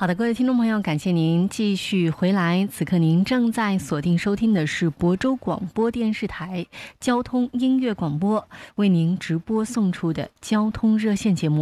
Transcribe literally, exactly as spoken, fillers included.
好的，各位听众朋友，感谢您继续回来。此刻您正在锁定收听的是亳州广播电视台交通音乐广播为您直播送出的交通热线节目。